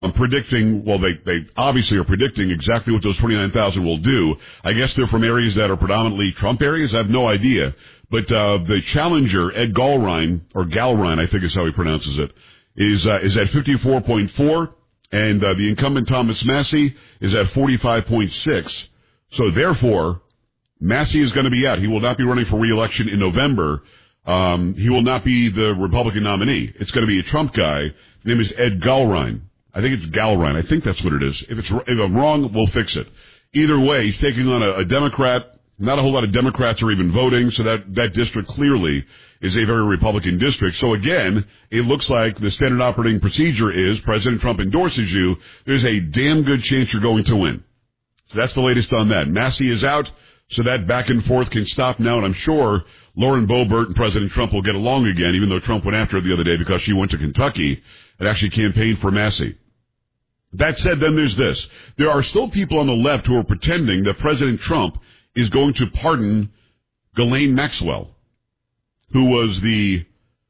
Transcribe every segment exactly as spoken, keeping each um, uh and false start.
I'm predicting, well, they, they obviously are predicting exactly what those twenty-nine thousand will do. I guess they're from areas that are predominantly Trump areas. I have no idea. But uh, the challenger, Ed Gallrein, or Gallrein, I think is how he pronounces it, is uh, is at fifty-four point four, and uh, the incumbent Thomas Massie is at forty-five point six. So therefore, Massie is going to be out. He will not be running for re-election in November. Um, he will not be the Republican nominee. It's going to be a Trump guy. His name is Ed Gallrein. I think it's Gallrein. I think that's what it is. If it's if I'm wrong, we'll fix it. Either way, he's taking on a, a Democrat. Not a whole lot of Democrats are even voting, so that, that district clearly is a very Republican district. So again, it looks like the standard operating procedure is President Trump endorses you. There's a damn good chance you're going to win. So that's the latest on that. Massie is out, so that back and forth can stop now, and I'm sure Lauren Boebert and President Trump will get along again, even though Trump went after her the other day because she went to Kentucky and actually campaigned for Massie. That said, then there's this. There are still people on the left who are pretending that President Trump is going to pardon Ghislaine Maxwell, who was the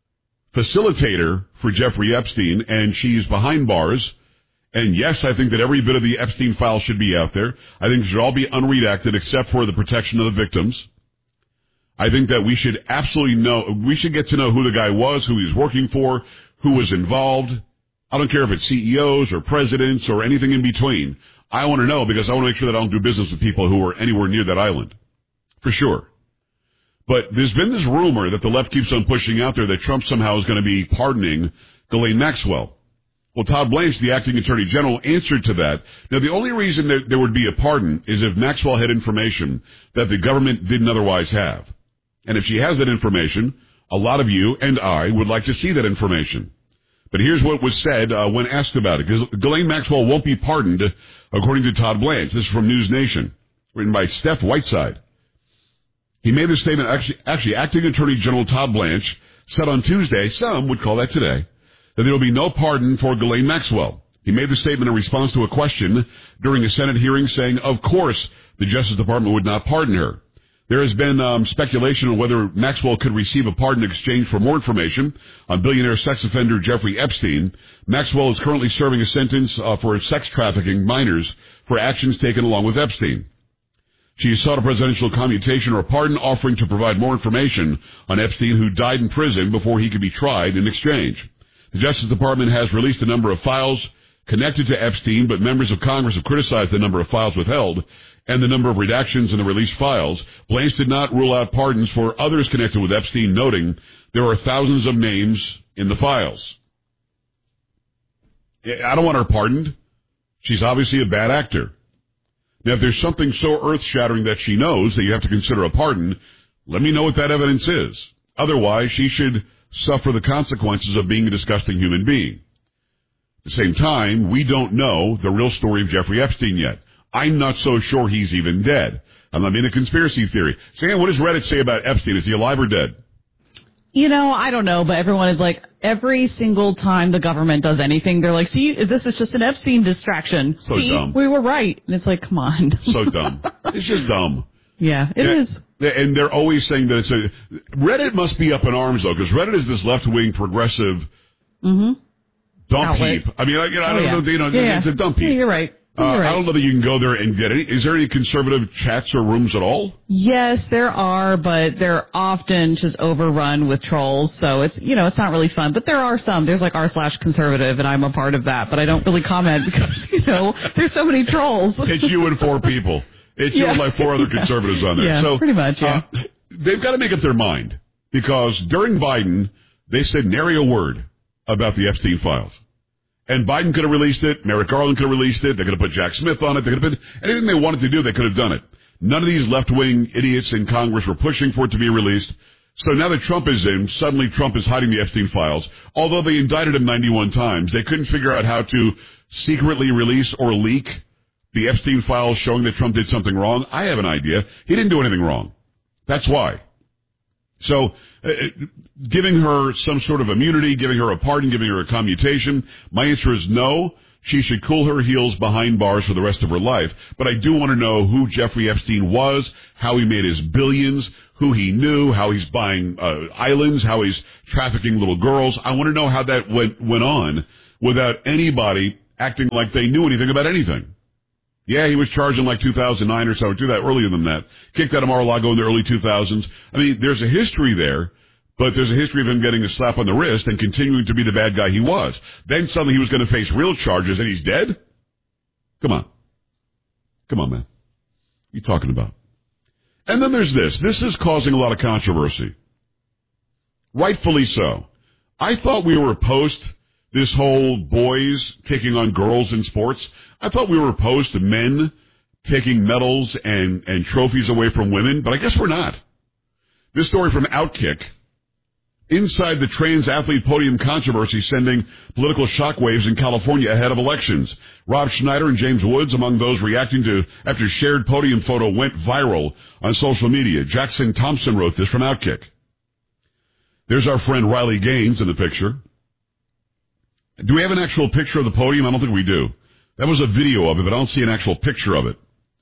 facilitator for Jeffrey Epstein, and she's behind bars. And yes, I think that every bit of the Epstein file should be out there. I think it should all be unredacted except for the protection of the victims. I think that we should absolutely know, we should get to know who the guy was, who he was working for, who was involved. I don't care if it's C E Os or presidents or anything in between. I want to know because I want to make sure that I don't do business with people who are anywhere near that island. For sure. But there's been this rumor that the left keeps on pushing out there that Trump somehow is going to be pardoning Ghislaine Maxwell. Well, Todd Blanche, the acting attorney general, answered to that. Now, the only reason that there would be a pardon is if Maxwell had information that the government didn't otherwise have. And if she has that information, a lot of you and I would like to see that information. But here's what was said uh, when asked about it. Because Ghislaine Maxwell won't be pardoned, according to Todd Blanche. This is from News Nation, written by Steph Whiteside. He made this statement, actually, actually Acting Attorney General Todd Blanche said on Tuesday, some would call that today, that there will be no pardon for Ghislaine Maxwell. He made the statement in response to a question during a Senate hearing saying, of course, the Justice Department would not pardon her. There has been um, speculation on whether Maxwell could receive a pardon in exchange for more information on billionaire sex offender Jeffrey Epstein. Maxwell is currently serving a sentence uh, for sex trafficking minors for actions taken along with Epstein. She has sought a presidential commutation or a pardon offering to provide more information on Epstein, who died in prison before he could be tried in exchange. The Justice Department has released a number of files connected to Epstein, but members of Congress have criticized the number of files withheld and the number of redactions in the released files. Blanche did not rule out pardons for others connected with Epstein, noting there are thousands of names in the files. I don't want her pardoned. She's obviously a bad actor. Now, if there's something so earth-shattering that she knows that you have to consider a pardon, let me know what that evidence is. Otherwise, she should suffer the consequences of being a disgusting human being. At the same time, we don't know the real story of Jeffrey Epstein yet. I'm not so sure he's even dead. I'm not being a conspiracy theory. Sam, what does Reddit say about Epstein? Is he alive or dead? You know, I don't know, but everyone is like, every single time the government does anything, they're like, see, this is just an Epstein distraction. So see, dumb. We were right. And it's like, come on. So dumb. It's just dumb. Yeah, it yeah, is. And they're always saying that it's a... Reddit must be up in arms, though, because Reddit is this left-wing progressive mm-hmm. dump Outlet. heap. I mean, I, you know, I oh, don't yeah. know, you know, yeah, it's yeah. a dump heap. Yeah, you're right. Uh, You're right. I don't know that you can go there and get any. Is there any conservative chats or rooms at all? Yes, there are, but they're often just overrun with trolls. So it's, you know, it's not really fun. But there are some. There's like r slash conservative, and I'm a part of that. But I don't really comment because, you know, there's so many trolls. It's you and four people. It's you yeah. and like four other conservatives on there. Yeah, so, pretty much, yeah. Uh, they've got to make up their mind because during Biden, they said nary a word about the Epstein files. And Biden could have released it. Merrick Garland could have released it. They could have put Jack Smith on it. They could have put anything they wanted to do. They could have done it. None of these left-wing idiots in Congress were pushing for it to be released. So now that Trump is in, suddenly Trump is hiding the Epstein files. Although they indicted him ninety-one times, they couldn't figure out how to secretly release or leak the Epstein files showing that Trump did something wrong. I have an idea. He didn't do anything wrong. That's why. So, uh, giving her some sort of immunity, giving her a pardon, giving her a commutation, my answer is no. She should cool her heels behind bars for the rest of her life. But I do want to know who Jeffrey Epstein was, how he made his billions, who he knew, how he's buying uh, islands, how he's trafficking little girls. I want to know how that went, went on without anybody acting like they knew anything about anything. Yeah, he was charged in like two thousand nine or so, do that earlier than that. Kicked out of Mar-a-Lago in the early two thousands. I mean, there's a history there, but there's a history of him getting a slap on the wrist and continuing to be the bad guy he was. Then suddenly he was going to face real charges and he's dead? Come on. Come on, man. What are you talking about? And then there's this. This is causing a lot of controversy. Rightfully so. I thought we were opposed to this whole boys taking on girls in sports. I thought we were opposed to men taking medals and, and trophies away from women, but I guess we're not. This story from Outkick. Inside the trans athlete podium controversy sending political shockwaves in California ahead of elections. Rob Schneider and James Woods among those reacting to after shared podium photo went viral on social media. Jackson Thompson wrote this from Outkick. There's our friend Riley Gaines in the picture. Do we have an actual picture of the podium? I don't think we do. That was a video of it, but I don't see an actual picture of it.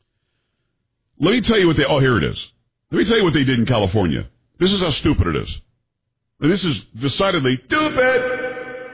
Let me tell you what they, oh, here it is. Let me tell you what they did in California. This is how stupid it is. And this is decidedly stupid.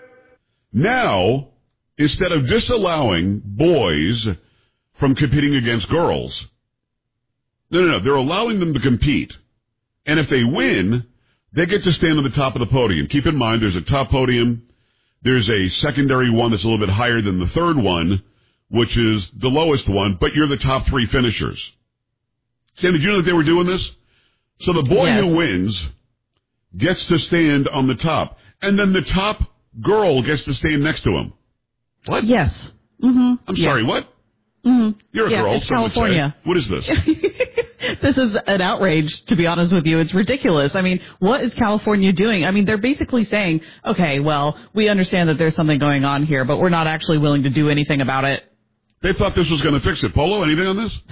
Now, instead of disallowing boys from competing against girls, no, no, no, they're allowing them to compete. And if they win, they get to stand on the top of the podium. Keep in mind, there's a top podium. There's a secondary one that's a little bit higher than the third one, which is the lowest one, but you're the top three finishers. Sam, did you know that they were doing this? So the boy yes. who wins gets to stand on the top, and then the top girl gets to stand next to him. What? Yes. Mm-hmm. I'm sorry, yeah. what? Mm-hmm. You're a yeah, girl, it's some would California. say. What is this? This is an outrage, to be honest with you. It's ridiculous. I mean, what is California doing? I mean, they're basically saying, okay, well, we understand that there's something going on here, but we're not actually willing to do anything about it. They thought this was going to fix it. Polo, anything on this?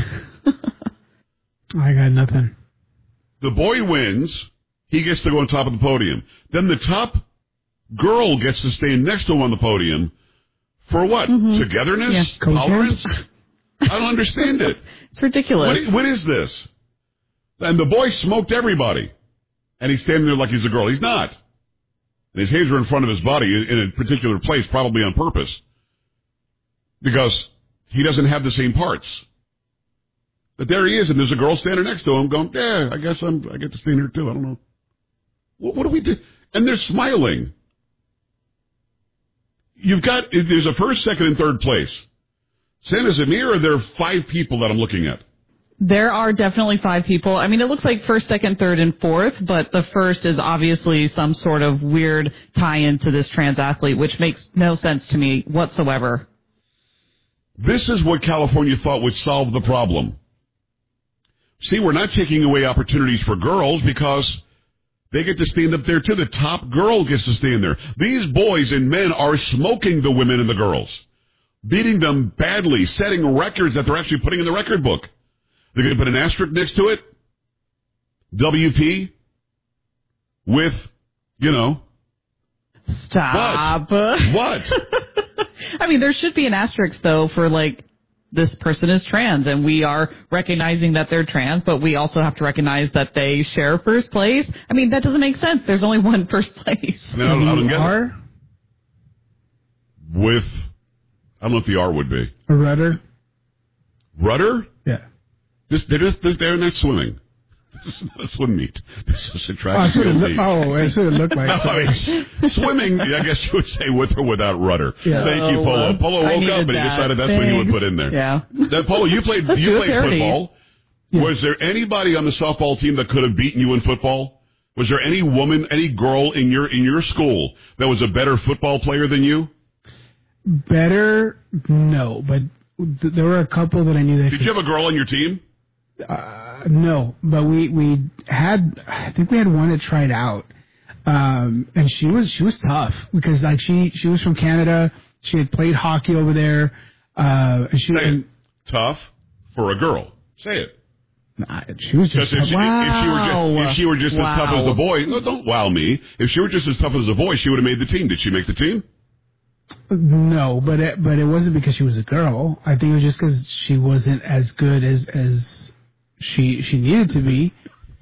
I got nothing. The boy wins. He gets to go on top of the podium. Then the top girl gets to stand next to him on the podium for what? Mm-hmm. Togetherness? Yeah. Tolerance? I don't understand it. It's ridiculous. What, what is this? And the boy smoked everybody. And he's standing there like he's a girl. He's not. And his hands are in front of his body in a particular place, probably on purpose. Because he doesn't have the same parts. But there he is, and there's a girl standing next to him going, yeah, I guess I'm, I get to stand here too. I don't know. What, what do we do? And they're smiling. You've got, there's a first, second, and third place. Sam, is it me, or are there five people that I'm looking at? There are definitely five people. I mean, it looks like first, second, third, and fourth, but the first is obviously some sort of weird tie-in to this trans athlete, which makes no sense to me whatsoever. This is what California thought would solve the problem. See, we're not taking away opportunities for girls because they get to stand up there too. The top girl gets to stand there. These boys and men are smoking the women and the girls, beating them badly, setting records that they're actually putting in the record book. They're going to put an asterisk next to it, W P, with, you know. Stop. What? What? I mean, there should be an asterisk, though, for, like, this person is trans, and we are recognizing that they're trans, but we also have to recognize that they share first place. I mean, that doesn't make sense. There's only one first place. I mean, I don't, I don't get R? it. With, I don't know what the R would be. A rudder? Rudder? Yeah. This, they're, just, they're not swimming. This is not a swim meet. This is a track Oh, and that's what it field look, meet. oh, that's what it looked like. No, I mean, swimming, I guess you would say with or without rudder. Yeah. Thank you, Polo. Oh, Polo I woke up and needed he that. decided that's what he would Thanks. put in there. Yeah. Now, Polo, you played, Let's you do a played parody. football. Yeah. Was there anybody on the softball team that could have beaten you in football? Was there any woman, any girl in your in your school that was a better football player than you? Better? No, but th- there were a couple that I knew that Did could, you have a girl on your team? Uh, no, but we, we had, I think we had one that tried out. Um, and she was, she was tough because like she, she was from Canada. She had played hockey over there. Uh, and she, Say and, it. Tough for a girl. Say it. nah, she was just, Because if, she- if she were Wow. just, if she were just Wow. as tough as the boy, no, don't wow me. If she were just as tough as the boy, she would have made the team. Did she make the team? no, but it, but it wasn't because she was a girl. I think it was just because she wasn't as good as, as she, she needed to be.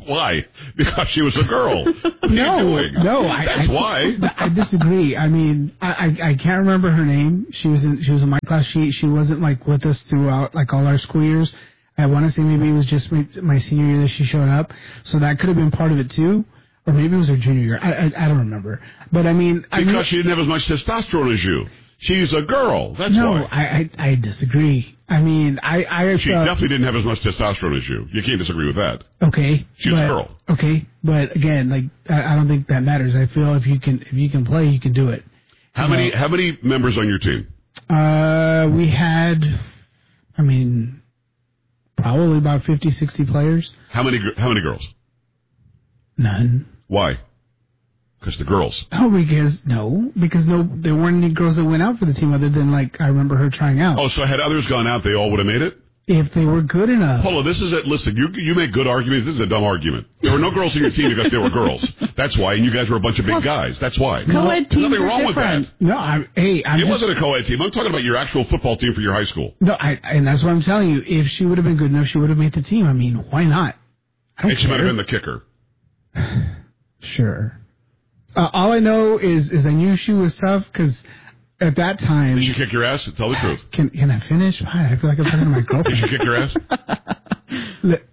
Why? Because she was a girl. What are no, you doing? no, I, That's I, why. I disagree. I mean, I, I, I can't remember her name. She was in, she was in my class. She, she wasn't like with us throughout like all our school years. I want to say maybe it was just my, my senior year that she showed up. So that could have been part of it too. Or maybe it was her junior year. I, I, I don't remember. But I mean, because I mean, she didn't have as much testosterone as you. She's a girl. That's no, why. No, I, I, I disagree. I mean, I, I She uh, definitely didn't have as much testosterone as you. You can't disagree with that. Okay. She was but, a girl. Okay, but again, like I, I don't think that matters. I feel if you can if you can play, you can do it. How you many know? how many members on your team? Uh, we had, I mean, probably about fifty, sixty players. How many how many girls? None. Why? Because the girls. Oh, because no, because no, there weren't any girls that went out for the team other than like I remember her trying out. Oh, so had others gone out, they all would have made it? If they were good enough. Polo, this is it. Listen, you you make good arguments. This is a dumb argument. There were no girls in your team because there were girls. That's why, and you guys were a bunch of big Well, guys. That's why. Co-ed There's teams nothing are wrong with different. that. No, I, hey, I'm It just, wasn't a co-ed team. I'm talking about your actual football team for your high school. No, I, and that's what I'm telling you. If she would have been good enough, she would have made the team. I mean, why not? I don't And she might care. have been the kicker. Sure. Uh, all I know is is I knew she was tough because at that time. Did she kick your ass? Tell the truth. Can can I finish? Fine, I feel like I'm talking to my Did girlfriend. she kick your ass? Look,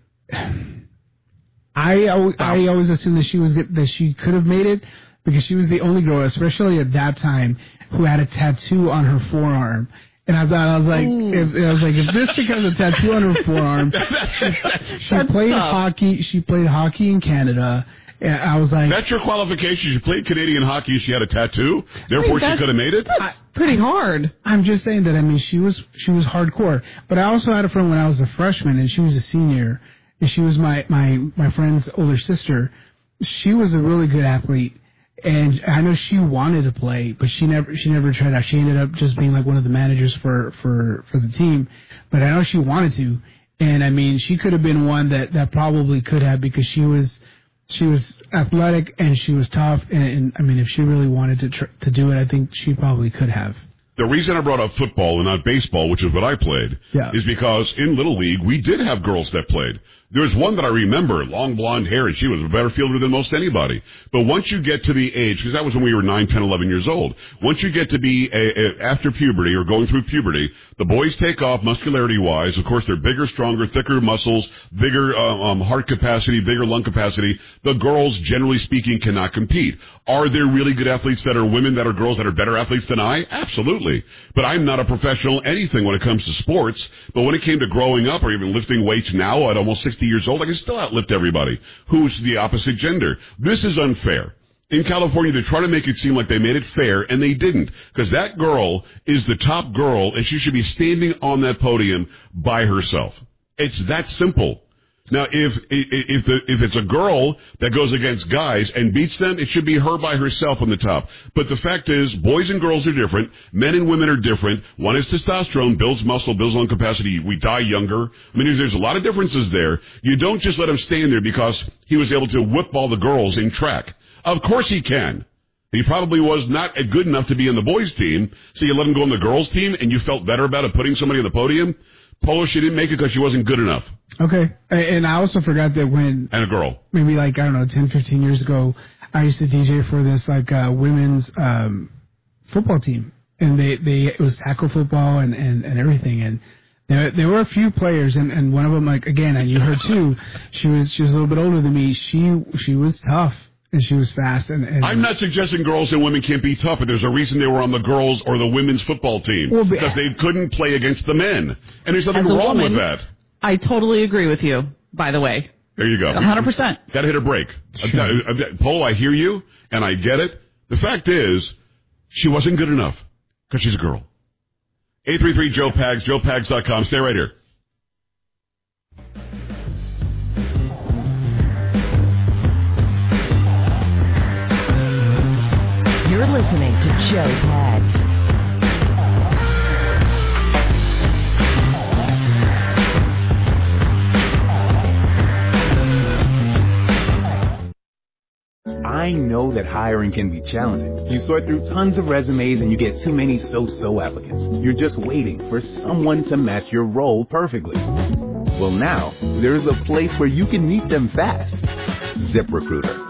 I al- I always assumed that she was good, that she could have made it because she was the only girl, especially at that time, who had a tattoo on her forearm. And I thought I was like, if, I was like, if this chick has a tattoo on her forearm, she That's played tough. hockey. She played hockey in Canada. And I was like, That's your qualification. She played Canadian hockey. She had a tattoo. Therefore, she that's- could have made it. That's pretty hard. I'm just saying that. I mean, she was she was hardcore. But I also had a friend when I was a freshman, and she was a senior, and she was my my my friend's older sister. She was a really good athlete, and I know she wanted to play, but she never she never tried out. She ended up just being like one of the managers for for for the team. But I know she wanted to, and I mean, she could have been one that that probably could have because she was. She was athletic and she was tough, and, and I mean, if she really wanted to tr- to do it, I think she probably could have. The reason I brought up football and not baseball, which is what I played, Yeah. is because in Little League, we did have girls that played. There was one that I remember, long blonde hair, and she was a better fielder than most anybody. But once you get to the age, because that was when we were nine, ten, eleven years old, once you get to be a, a, after puberty or going through puberty, the boys take off muscularity-wise. Of course, they're bigger, stronger, thicker muscles, bigger uh, um, heart capacity, bigger lung capacity. The girls, generally speaking, cannot compete. Are there really good athletes that are women that are girls that are better athletes than I? Absolutely. But I'm not a professional anything when it comes to sports. But when it came to growing up or even lifting weights now at almost sixty years old, I can still outlift everybody who's the opposite gender. This is unfair. In California, they're trying to make it seem like they made it fair, and they didn't. Because that girl is the top girl, and she should be standing on that podium by herself. It's that simple. Now, if if the, if it's a girl that goes against guys and beats them, it should be her by herself on the top. But the fact is, boys and girls are different. Men and women are different. One is testosterone, builds muscle, builds lung capacity. We die younger. I mean, there's, there's a lot of differences there. You don't just let him stand there because he was able to whip all the girls in track. Of course he can. He probably was not good enough to be in the boys' team, so you let him go on the girls' team, and you felt better about it putting somebody on the podium. Polo, she didn't make it because she wasn't good enough. Okay. And I also forgot that when And a girl. maybe like, I don't know, ten, fifteen years ago, I used to D J for this like uh, women's um, football team. And they, they it was tackle football and, and, and everything. And there there were a few players, and, and one of them, like, again, I knew her too. She was she was a little bit older than me. She she was tough. And she was fast. And, and I'm not suggesting girls and women can't be tough, but there's a reason they were on the girls or the women's football team. Well, but- because they couldn't play against the men. And there's nothing As a wrong woman, with that. I totally agree with you, by the way. There you go. one hundred percent. Got to hit a break. Sure. Uh, uh, Polo, I hear you, and I get it. The fact is, she wasn't good enough because she's a girl. eight three three Joe Pags, joe pags dot com. Stay right here. You're listening to Joe Pags. I know that hiring can be challenging. You sort through tons of resumes and you get too many so-so applicants. You're just waiting for someone to match your role perfectly. Well, now, there's a place where you can meet them fast. ZipRecruiter.